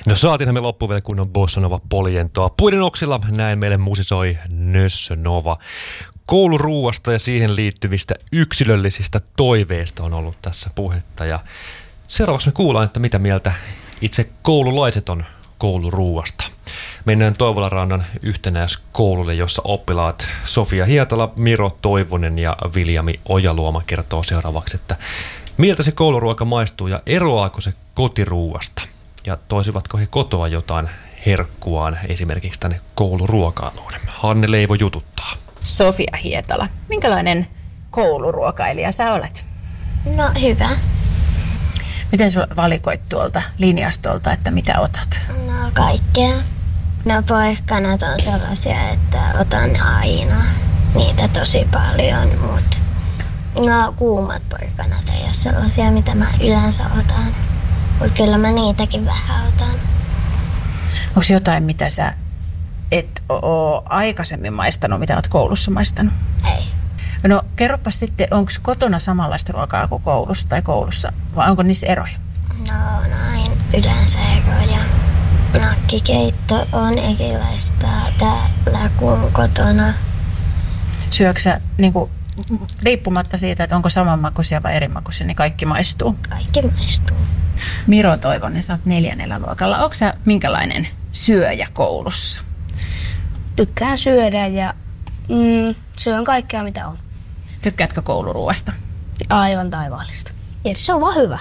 No saatiinhan me loppuun vielä kunnon bossa nova poljentoa. Puiden oksilla näin meille musisoi Nössö Nova. Kouluruuasta ja siihen liittyvistä yksilöllisistä toiveista on ollut tässä puhetta. Ja seuraavaksi me kuullaan, että mitä mieltä itse koululaiset on kouluruuasta. Mennään Toivolarannan yhtenäiskoululle, jossa oppilaat Sofia Hietala, Miro Toivonen ja Viljami Ojaluoma kertoo seuraavaksi, että miltä se kouluruoka maistuu ja eroaako se kotiruuasta. Ja toisivatko he kotoa jotain herkkuaan esimerkiksi tänne kouluruokailuun. Hanne Leivo jututtaa. Sofia Hietala, minkälainen kouluruokailija sä olet? No hyvä. Miten sä valikoit tuolta linjastolta, että mitä otat? No kaikkea. No porkkanat on sellaisia, että otan aina niitä tosi paljon, mutta no kuumat porkkanat ei ole sellaisia, mitä mä yleensä otan. Mutta kyllä mä niitäkin vähän otan. Onko jotain, mitä sä et ole aikaisemmin maistanut, mitä oot koulussa maistanut? Ei. No kerropas sitten, onko kotona samanlaista ruokaa kuin koulussa tai koulussa, vai onko niissä eroja? No näin yleensä eroja. Nakkikeitto on erilaista täällä kuin kotona. Syöksä sä, riippumatta siitä, että onko samanmakuisia vai erimakuisia, niin kaikki maistuu? Kaikki maistuu. Miro Toivonen, sä oot 4. luokalla. Onko sä minkälainen syöjä koulussa? Tykkään syödä ja syön kaikkea mitä on. Tykkäätkö kouluruuasta? Aivan taivaallista. Ja se on vaan hyvä.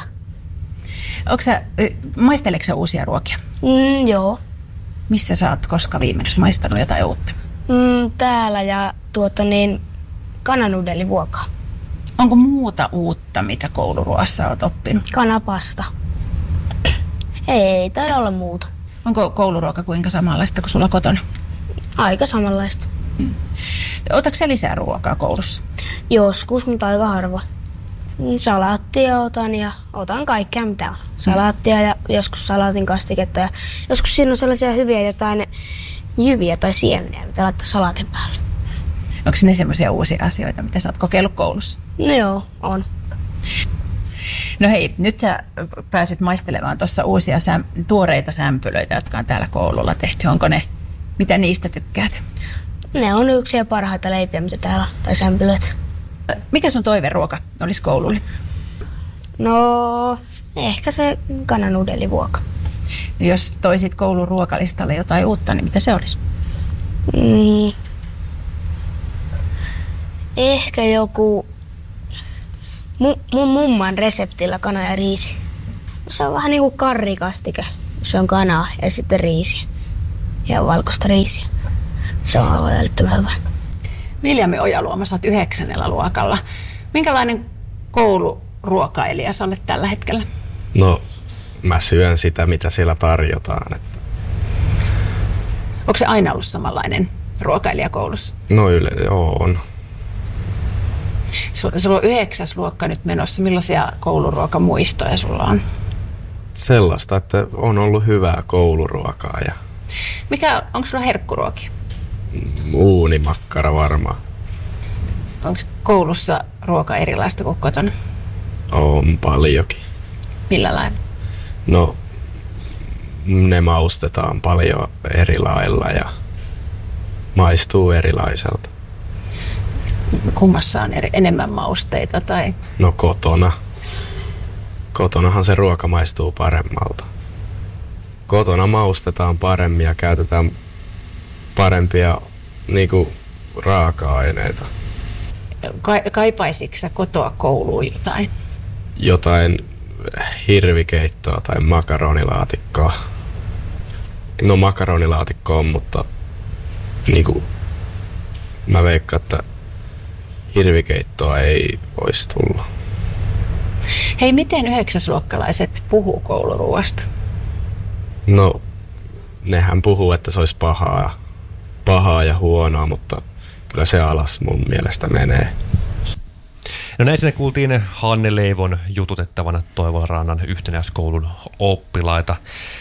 Maisteleksä sä uusia ruokia? Joo. Missä sä oot koska viimeksi maistanut jotain uutta? Täällä ja kananudelivuokaa. Onko muuta uutta, mitä kouluruoassa oot oppinut? Kanapasta. Ei taida olla muuta. Onko kouluruoka kuinka samanlaista kuin sulla kotona? Aika samanlaista. Otatko sä lisää ruokaa koulussa? Joskus, mutta aika harva. Salaattia otan ja otan kaikkea mitä on. Salaattia ja joskus salaatin kastiketta ja joskus siinä on sellaisia hyviä jotain jyviä tai siemeniä, mitä laittaa salaatin päälle. Onko ne semmoisia uusia asioita, mitä sä oot kokeillut koulussa? No joo, on. No hei, nyt sä pääsit maistelemaan tuossa uusia tuoreita sämpylöitä, jotka on täällä koululla tehty. Onko ne, mitä niistä tykkäät? Ne on yksi parhaita leipiä, mitä täällä on, tai sämpylöitä. Mikä sun toiveruoka olisi koululle? No, ehkä se kananudelivuoka. Jos toisit koulun ruokalistalle jotain uutta, niin mitä se olisi? Ehkä joku mun mumman reseptillä kana ja riisi. Se on vähän niinku karrikastike. Se on kanaa ja sitten riisiä. Ja valkoista riisiä. Se on aivan älyttömän hyvä. Viljami Ojaluoma, sä oot 9. luokalla. Minkälainen kouluruokailija sä olet tällä hetkellä? No, mä syön sitä, mitä siellä tarjotaan. Onko se aina ollut samanlainen ruokailija koulussa? No joo, on. Sulla on 9. luokka nyt menossa. Millaisia kouluruokamuistoja sulla on? Sellaista, että on ollut hyvää kouluruokaa. Onko sulla herkkuruokia? Uunimakkara varmaan. Onko koulussa ruoka erilaista kuin kotona? On paljonkin. Millä lailla? No, ne maustetaan paljon eri lailla ja maistuu erilaiselta. Kummassa on enemmän mausteita tai? No kotona. Kotonahan se ruoka maistuu paremmalta. Kotona maustetaan paremmin ja käytetään parempia raaka-aineita. Kaipaisitko sä kotoa kouluun jotain? Jotain hirvikeittoa tai makaronilaatikkoa. No makaronilaatikko on, mutta mä veikkaan, että hirvikeittoa ei voisi tulla. Hei, miten 9-luokkalaiset puhuu kouluruoasta? No, nehän puhuu, että se olisi pahaa ja huonoa, mutta kyllä se alas mun mielestä menee. No näissä ne kuultiin Hanne Leivon jututettavana Toivolarannan yhtenäiskoulun oppilaita.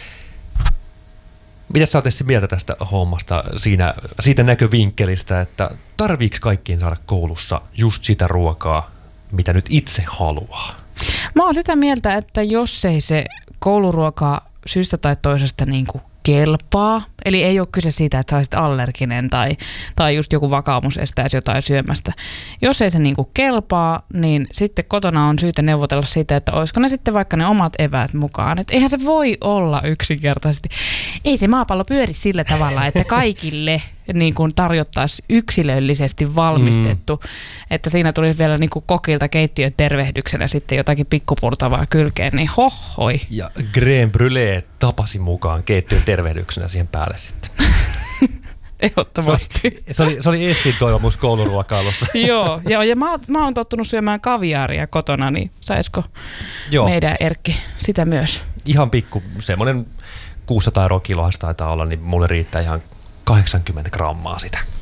Mitä sä oot mieltä tästä hommasta siitä näkövinkkelistä, että tarviiko kaikkiin saada koulussa just sitä ruokaa, mitä nyt itse haluaa? Mä oon sitä mieltä, että jos ei se kouluruoka syystä tai toisesta niin kuin kelpaa, eli ei ole kyse siitä, että sä olisit allerginen tai just joku vakaumus estäisi jotain syömästä. Jos ei se niin kuin kelpaa, niin sitten kotona on syytä neuvotella siitä, että olisiko ne sitten vaikka ne omat eväät mukaan. Että eihän se voi olla yksinkertaisesti. Ei se maapallo pyöri sillä tavalla, että kaikille niin kuin tarjottaisiin yksilöllisesti valmistettu, että siinä tulisi vielä niin kuin kokilta keittiön tervehdyksenä sitten jotakin pikkupurtavaa kylkeen, niin hohoi. Ja crème brûlée tapasi mukaan keittiön tervehdyksenä siihen päälle sitten. Ehdottomasti. Se oli Essin toivomus kouluruokailussa. Joo, ja mä oon tottunut syömään kaviaaria kotona, niin saisiko meidän Erkki sitä myös? Ihan pikku, semmoinen 600 kiloa taitaa olla, niin mulle riittää ihan 80 grammaa sitä.